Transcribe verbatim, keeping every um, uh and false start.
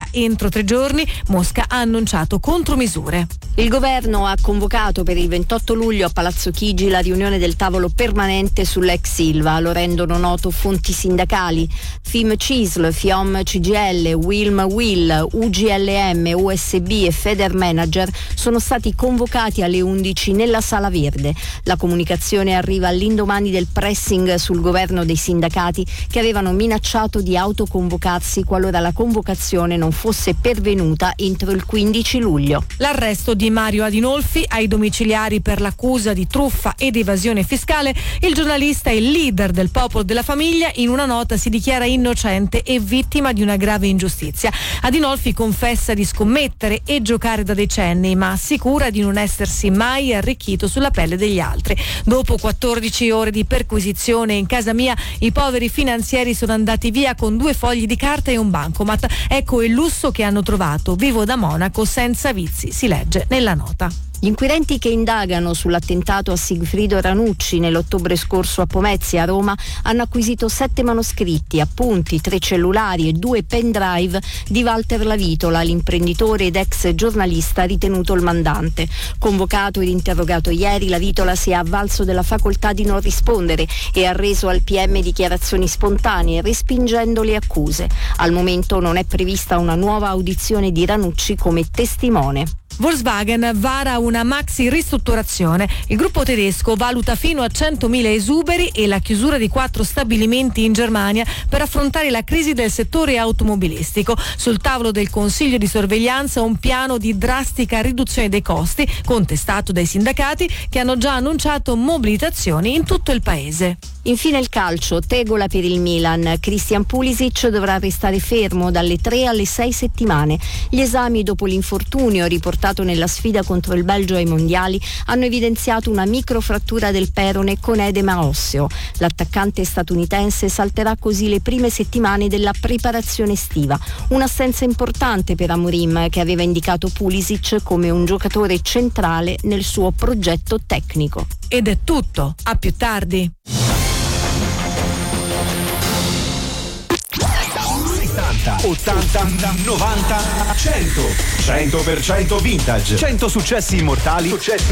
Entro tre giorni Mosca ha annunciato contromisure. Il governo ha convocato per il ventotto luglio a Palazzo Chigi la riunione del tavolo permanente sull'ex Ilva, lo rendono noto fonti sindacali. FIMCISL, FIOM C G I L, Wilm Will, U G L M, U S B e Federmanager sono stati convocati alle undici nella Sala Verde. La comunicazione arriva all'indomani del pressing sul governo dei sindacati che avevano minacciato di autoconvocarsi qualora la convocazione non fosse pervenuta entro il quindici luglio. L'arresto di Mario Adinolfi ai domiciliari per l'accusa di truffa ed evasione fiscale. Il giornalista e leader del Popolo della Famiglia in una nota si dichiara innocente e vittima di una grave ingiustizia. Adinolfi confessa di scommettere e giocare da decenni, ma assicura di non essersi mai arricchito sulla pelle degli altri. Dopo quattordici ore di perquisizione in casa mia, i poveri finanzieri sono andati via con due fogli di carta e un bancomat. Ecco il lusso che hanno trovato. Vivo da Monaco senza vizi, si legge nella nota. Gli inquirenti che indagano sull'attentato a Sigfrido Ranucci nell'ottobre scorso a Pomezia, a Roma, hanno acquisito sette manoscritti, appunti, tre cellulari e due pendrive di Walter Lavitola, l'imprenditore ed ex giornalista ritenuto il mandante. Convocato ed interrogato ieri, Lavitola si è avvalso della facoltà di non rispondere e ha reso al P M dichiarazioni spontanee, respingendo le accuse. Al momento non è prevista una nuova audizione di Ranucci come testimone. Volkswagen vara una maxi ristrutturazione. Il gruppo tedesco valuta fino a centomila esuberi e la chiusura di quattro stabilimenti in Germania per affrontare la crisi del settore automobilistico. Sul tavolo del Consiglio di sorveglianza un piano di drastica riduzione dei costi, contestato dai sindacati che hanno già annunciato mobilitazioni in tutto il paese. Infine il calcio, tegola per il Milan. Christian Pulisic dovrà restare fermo dalle tre alle sei settimane. Gli esami dopo l'infortunio riportato nella sfida contro il Belgio ai mondiali hanno evidenziato una microfrattura del perone con edema osseo. L'attaccante statunitense salterà così le prime settimane della preparazione estiva. Un'assenza importante per Amorim, che aveva indicato Pulisic come un giocatore centrale nel suo progetto tecnico. Ed è tutto, a più tardi. ottanta, novanta, cento. cento per cento vintage. cento successi immortali. Successi